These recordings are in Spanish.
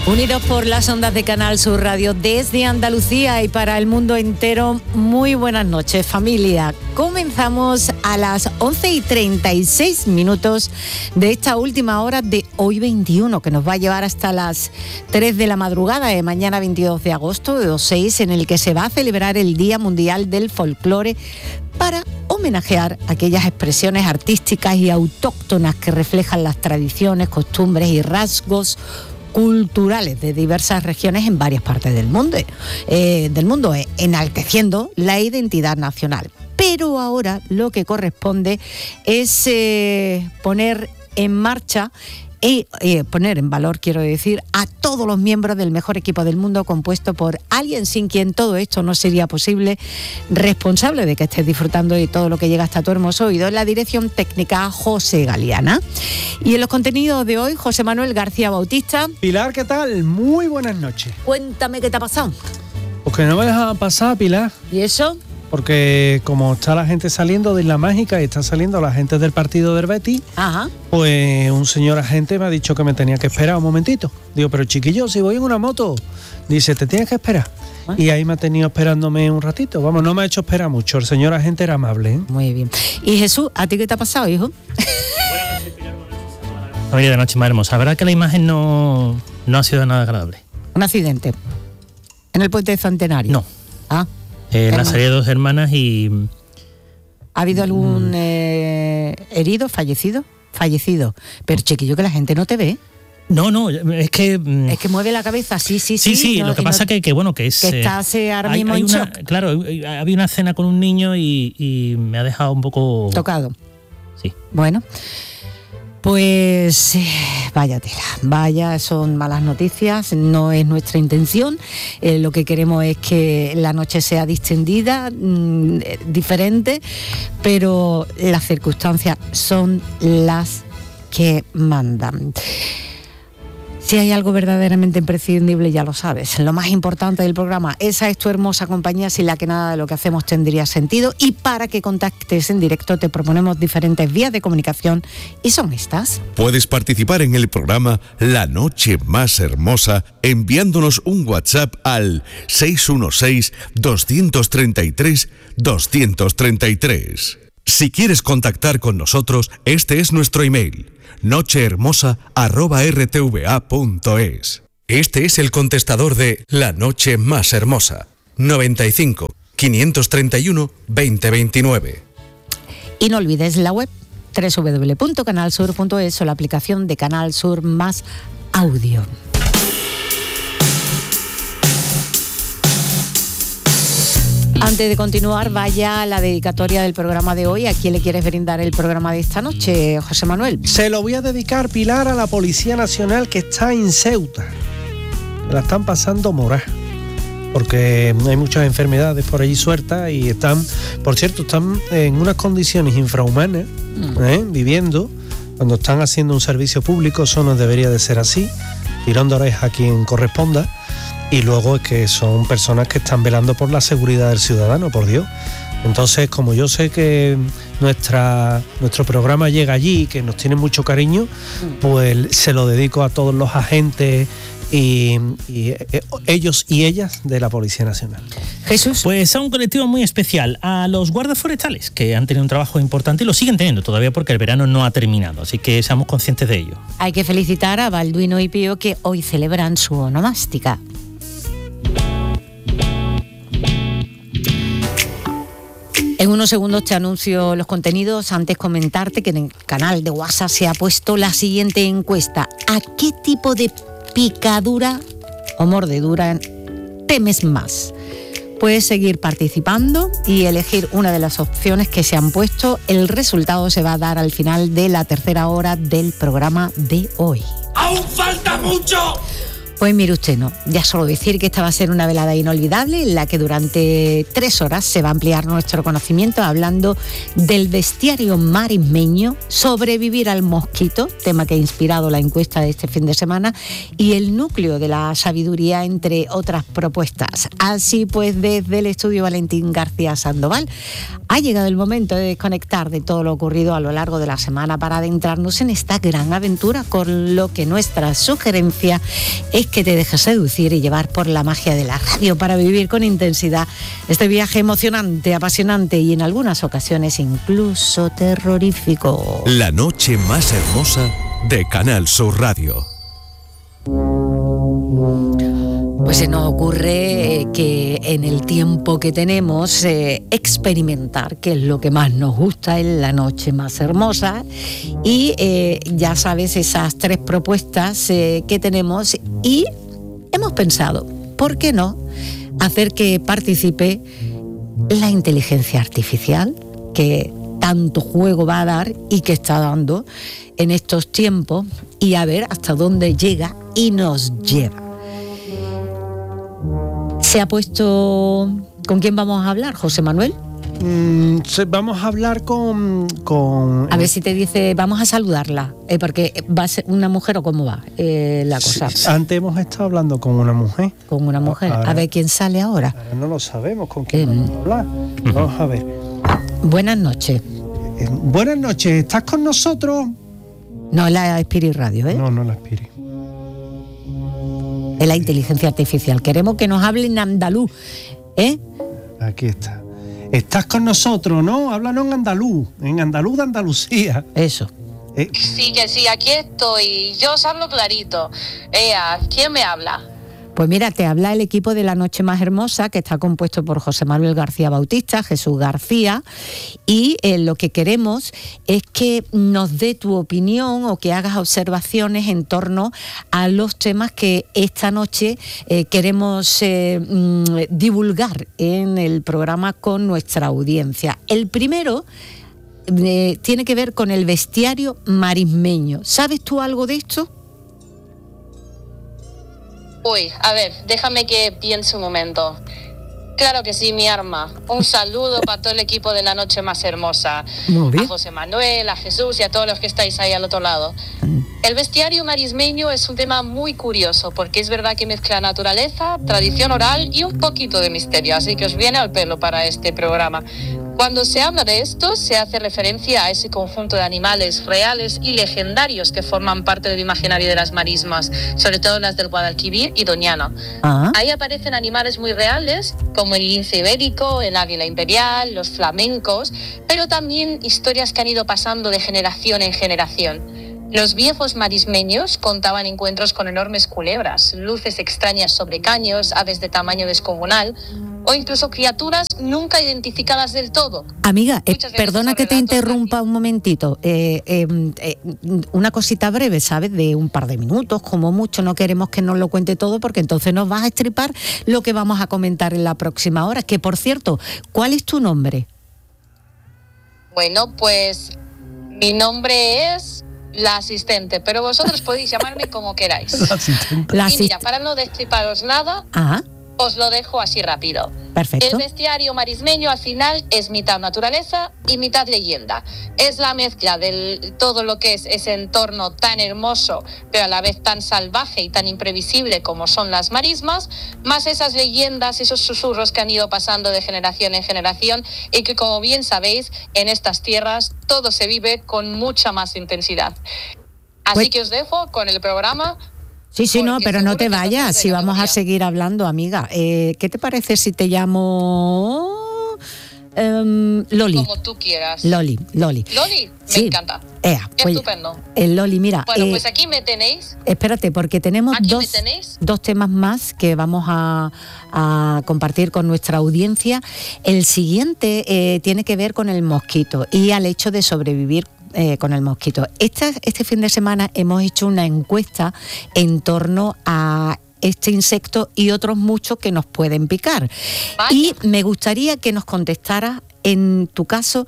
Unidos por las ondas de Canal Sur Radio desde Andalucía y para el mundo entero, muy buenas noches, familia. Comenzamos a las 11:36 de esta última hora de hoy 21, que nos va a llevar hasta las 3 de la madrugada de mañana 22 de agosto de 2006, en el que se va a celebrar el Día Mundial del Folclore para homenajear aquellas expresiones artísticas y autóctonas que reflejan las tradiciones, costumbres y rasgos culturales de diversas regiones en varias partes del mundo, enalteciendo la identidad nacional. Pero ahora lo que corresponde es poner en marcha poner en valor, quiero decir, a todos los miembros del mejor equipo del mundo, compuesto por alguien sin quien todo esto no sería posible, responsable de que estés disfrutando de todo lo que llega hasta tu hermoso oído, en la dirección técnica José Galiana. Y en los contenidos de hoy, José Manuel García Bautista. Pilar, ¿qué tal? Muy buenas noches. Cuéntame qué te ha pasado. Porque no me dejaban pasar, Pilar. ¿Y eso? Porque como está la gente saliendo de Isla Mágica y está saliendo la gente del partido del Betis, ajá, pues un señor agente me ha dicho que me tenía que esperar un momentito. Digo, pero chiquillo, si voy en una moto. Dice, te tienes que esperar. ¿Ah? Y ahí me ha tenido esperándome un ratito. Vamos, no me ha hecho esperar mucho. El señor agente era amable, ¿eh? Muy bien. Y Jesús, ¿a ti qué te ha pasado, hijo? Familia de Noche más hermosa. La verdad que la imagen no ha sido nada agradable. ¿Un accidente? ¿En el puente de Centenario? No. Ah. La salida de dos hermanas y... ¿Ha habido algún herido, fallecido? Fallecido. Pero chiquillo, que la gente no te ve. No, es que... Es que mueve la cabeza, sí. Sí, no, lo que pasa que es... Que estás ahora mismo en shock. Claro, había una cena con un niño y me ha dejado un poco... Tocado. Sí. Bueno, pues vaya tela, son malas noticias, no es nuestra intención, lo que queremos es que la noche sea distendida, diferente, pero las circunstancias son las que mandan. Si hay algo verdaderamente imprescindible, ya lo sabes, lo más importante del programa, esa es tu hermosa compañía, sin la que nada de lo que hacemos tendría sentido, y para que contactes en directo te proponemos diferentes vías de comunicación y son estas. Puedes participar en el programa La Noche Más Hermosa enviándonos un WhatsApp al 616-233-233. Si quieres contactar con nosotros, este es nuestro email: nochehermosa@rtva.es. Este es el contestador de La Noche Más Hermosa: 95 531 2029. Y no olvides la web www.canalsur.es o la aplicación de Canal Sur Más Audio. Antes de continuar, vaya la dedicatoria del programa de hoy. ¿A quién le quieres brindar el programa de esta noche, José Manuel? Se lo voy a dedicar, Pilar, a la Policía Nacional que está en Ceuta. La están pasando morá, porque hay muchas enfermedades por allí sueltas y están en unas condiciones infrahumanas, viviendo. Cuando están haciendo un servicio público, eso no debería de ser así. Tirón de oreja a quien corresponda. Y luego es que son personas que están velando por la seguridad del ciudadano, por Dios. Entonces, como yo sé que nuestro programa llega allí, que nos tiene mucho cariño, pues se lo dedico a todos los agentes y ellos y ellas de la Policía Nacional. Jesús. Pues a un colectivo muy especial, a los guardas forestales, que han tenido un trabajo importante y lo siguen teniendo todavía porque el verano no ha terminado, así que seamos conscientes de ello. Hay que felicitar a Balduino y Pío, que hoy celebran su onomástica. En unos segundos te anuncio los contenidos. Antes comentarte que en el canal de WhatsApp se ha puesto la siguiente encuesta. ¿A qué tipo de picadura o mordedura temes más? Puedes seguir participando y elegir una de las opciones que se han puesto. El resultado se va a dar al final de la tercera hora del programa de hoy. ¡Aún falta mucho! Pues mire usted, no, ya solo decir que esta va a ser una velada inolvidable en la que durante 3 horas se va a ampliar nuestro conocimiento hablando del bestiario marismeño, sobrevivir al mosquito, tema que ha inspirado la encuesta de este fin de semana, y el núcleo de la sabiduría, entre otras propuestas. Así pues, desde el estudio Valentín García Sandoval, Ha llegado el momento de desconectar de todo lo ocurrido a lo largo de la semana para adentrarnos en esta gran aventura, con lo que nuestra sugerencia es que te dejes seducir y llevar por la magia de la radio para vivir con intensidad este viaje emocionante, apasionante y en algunas ocasiones incluso terrorífico. La noche más hermosa de Canal Sur Radio. Pues se nos ocurre que en el tiempo que tenemos experimentar, que es lo que más nos gusta, en la noche más hermosa. Y ya sabes, esas 3 propuestas que tenemos, y hemos pensado, ¿por qué no hacer que participe la inteligencia artificial, que tanto juego va a dar y que está dando en estos tiempos, y a ver hasta dónde llega y nos lleva? ¿Se ha puesto con quién vamos a hablar, José Manuel? Vamos a hablar con... A ver si te dice, vamos a saludarla, porque va a ser una mujer, o cómo va la cosa. Sí, antes hemos estado hablando con una mujer. Con una mujer. Ahora, a ver quién sale ahora. Ahora no lo sabemos con quién vamos a hablar. Vamos a ver. Buenas noches. Buenas noches, ¿estás con nosotros? No es la Spirit Radio, ¿eh? No la Spirit. Es la inteligencia artificial. Queremos que nos hable en andaluz, ¿eh? Aquí está. Estás con nosotros, ¿no? Háblanos en andaluz de Andalucía. Eso. Sí, que sí, aquí estoy. Yo os hablo clarito. ¿Quién me habla? Pues mira, te habla el equipo de La Noche Más Hermosa, que está compuesto por José Manuel García Bautista, Jesús García, y lo que queremos es que nos dé tu opinión o que hagas observaciones en torno a los temas que esta noche queremos divulgar en el programa con nuestra audiencia. El primero tiene que ver con el bestiario marismeño. ¿Sabes tú algo de esto? Uy, a ver, déjame que piense un momento. Claro que sí, mi arma. Un saludo para todo el equipo de La Noche Más Hermosa. Muy bien. A José Manuel, a Jesús y a todos los que estáis ahí al otro lado. El bestiario marismeño es un tema muy curioso, porque es verdad que mezcla naturaleza, tradición oral y un poquito de misterio, así que os viene al pelo para este programa. Cuando se habla de esto, se hace referencia a ese conjunto de animales reales y legendarios que forman parte del imaginario de las marismas, sobre todo las del Guadalquivir y Doñana. Ahí aparecen animales muy reales, como el lince ibérico, el águila imperial, los flamencos, pero también historias que han ido pasando de generación en generación. Los viejos marismeños contaban encuentros con enormes culebras, luces extrañas sobre caños, aves de tamaño descomunal o incluso criaturas nunca identificadas del todo. Amiga, perdona que te interrumpa un momentito. Una cosita breve, ¿sabes? De un par de minutos, como mucho. No queremos que nos lo cuente todo porque entonces nos vas a estripar lo que vamos a comentar en la próxima hora. Que, por cierto, ¿cuál es tu nombre? Bueno, pues mi nombre es la asistente, pero vosotros podéis llamarme como queráis. Y mira, para no destriparos nada, os lo dejo así rápido. Perfecto. El bestiario marismeño al final es mitad naturaleza y mitad leyenda. Es la mezcla de todo lo que es ese entorno tan hermoso, pero a la vez tan salvaje y tan imprevisible como son las marismas, más esas leyendas, esos susurros que han ido pasando de generación en generación y que, como bien sabéis, en estas tierras todo se vive con mucha más intensidad. Así que os dejo con el programa. Sí, no, pero no te vayas, si vamos a seguir hablando, amiga. ¿Qué te parece si te llamo Loli? Como tú quieras. Loli. ¿Loli? Sí. Me encanta. Pues, estupendo. Loli, mira. Bueno, pues aquí me tenéis. Espérate, porque tenemos dos temas más que vamos a compartir con nuestra audiencia. El siguiente tiene que ver con el mosquito y al hecho de sobrevivir con el mosquito. Este fin de semana hemos hecho una encuesta en torno a este insecto y otros muchos que nos pueden picar. Vaya. Y me gustaría que nos contestaras, en tu caso,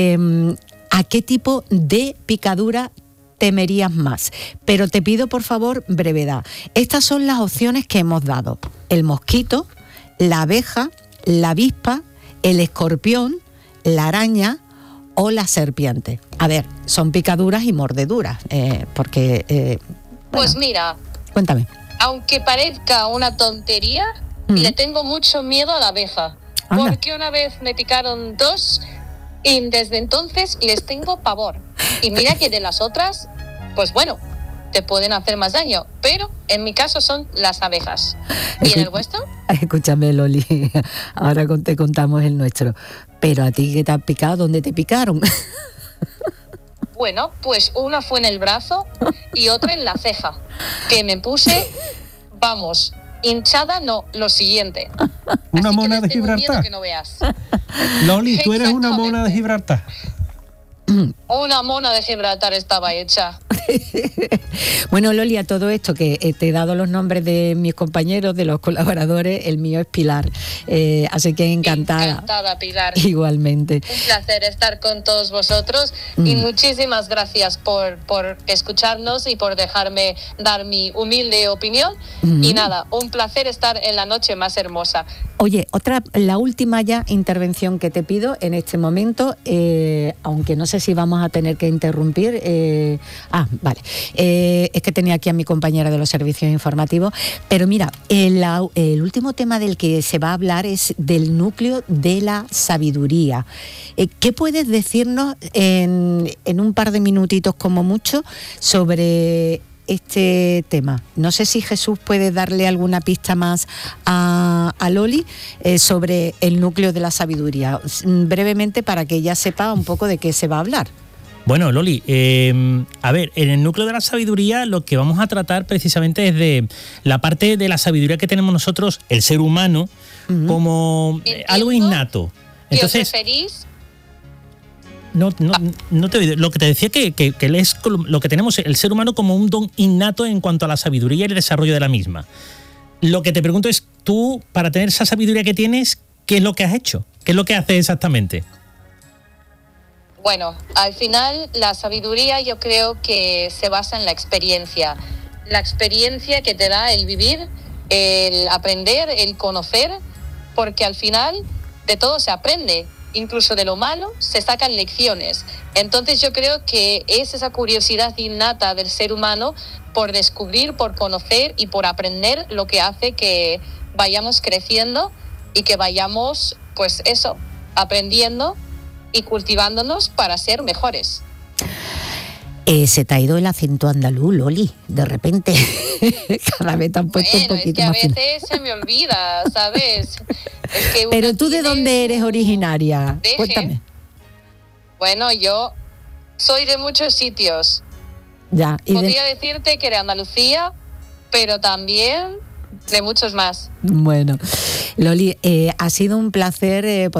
a qué tipo de picadura temerías más. Pero te pido, por favor, brevedad. Estas son las opciones que hemos dado: el mosquito, la abeja, la avispa, el escorpión, la araña o la serpiente. A ver, son picaduras y mordeduras, porque... pues mira... Cuéntame. Aunque parezca una tontería, le tengo mucho miedo a la abeja. Anda. Porque una vez me picaron 2 Y desde entonces les tengo pavor. Y mira que de las otras, pues bueno, te pueden hacer más daño, pero en mi caso son las abejas. ¿Y en el vuestro? Escúchame, Loli, ahora te contamos el nuestro. Pero a ti, ¿qué te han picado? ¿Dónde te picaron? Bueno, pues una fue en el brazo y otra en la ceja, que me puse, vamos, hinchada, no, lo siguiente. Una Así mona que de les tengo miedo Gibraltar. que no veas. Loli, tú eres una mona de Gibraltar. Una mona de Gibraltar estaba hecha. Bueno, Loli, a todo esto que te he dado los nombres de mis compañeros, de los colaboradores, el mío es Pilar, así que encantada. Encantada, Pilar. Igualmente. Un placer estar con todos vosotros y muchísimas gracias por escucharnos y por dejarme dar mi humilde opinión. Y nada, un placer estar en la noche más hermosa. Oye, la última ya intervención que te pido en este momento, aunque no sé si vamos a tener que interrumpir. Vale. Es que tenía aquí a mi compañera de los servicios informativos, pero mira, el último tema del que se va a hablar es del núcleo de la sabiduría. ¿Qué puedes decirnos en un par de minutitos como mucho sobre este tema? No sé si Jesús puede darle alguna pista más a Loli sobre el núcleo de la sabiduría, brevemente, para que ella sepa un poco de qué se va a hablar. Bueno, Loli, a ver, en el núcleo de la sabiduría lo que vamos a tratar precisamente es de la parte de la sabiduría que tenemos nosotros, el ser humano, como algo innato. Entonces, ¿Qué os referís? No te oí. Lo que te decía que es lo que tenemos el ser humano como un don innato en cuanto a la sabiduría y el desarrollo de la misma. Lo que te pregunto es, tú, para tener esa sabiduría que tienes, ¿qué es lo que has hecho? ¿Qué es lo que haces exactamente? Bueno, al final la sabiduría yo creo que se basa en la experiencia. La experiencia que te da el vivir, el aprender, el conocer, porque al final de todo se aprende. Incluso de lo malo se sacan lecciones. Entonces yo creo que es esa curiosidad innata del ser humano por descubrir, por conocer y por aprender lo que hace que vayamos creciendo y que vayamos, pues eso, aprendiendo y cultivándonos para ser mejores. Se te ha ido el acento andaluz, Loli, de repente. Cada vez te han puesto un poquito más fino. Es que a veces se me olvida, ¿sabes? Es que Pero tú, ¿de dónde eres originaria? Cuéntame. Bueno, yo soy de muchos sitios. Ya. Podría decirte que de Andalucía, pero también de muchos más. Bueno, Loli, ha sido un placer